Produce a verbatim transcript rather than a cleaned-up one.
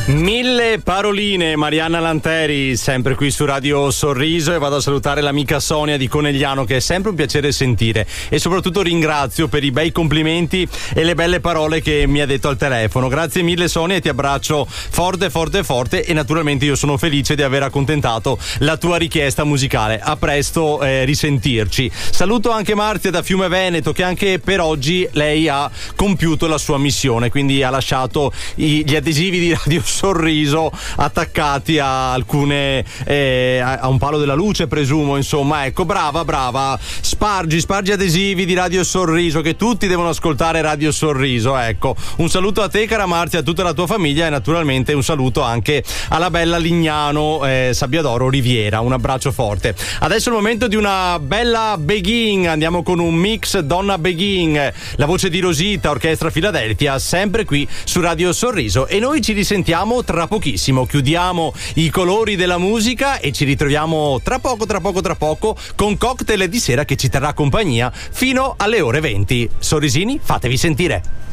Mille paroline, Marianna Lanteri, sempre qui su Radio Sorriso, e vado a salutare l'amica Sonia di Conegliano, che è sempre un piacere sentire, e soprattutto ringrazio per i bei complimenti e le belle parole che mi ha detto al telefono. Grazie mille Sonia, e ti abbraccio forte forte forte, e naturalmente io sono felice di aver accontentato la tua richiesta musicale. A presto, eh, risentirci. Saluto anche Marzia da Fiume Veneto, che anche per oggi lei ha compiuto la sua missione, quindi ha lasciato i, gli adesivi di Radio Sorriso attaccati a alcune eh, a un palo della luce, presumo, insomma. Ecco, brava brava, spargi spargi adesivi di Radio Sorriso, che tutti devono ascoltare Radio Sorriso. Ecco, un saluto a te, cara Marzia, a tutta la tua famiglia, e naturalmente un saluto anche alla bella Lignano, eh, Sabbiadoro Riviera. Un abbraccio forte. Adesso è il momento di una bella Begin, andiamo con un mix Donna Begin, la voce di Rosita, Orchestra Philadelphia, sempre qui su Radio Sorriso, e noi ci risentiamo tra pochissimo. Chiudiamo i colori della musica e ci ritroviamo tra poco tra poco tra poco con Cocktail di sera, che ci terrà compagnia fino alle ore venti. Sorrisini, fatevi sentire.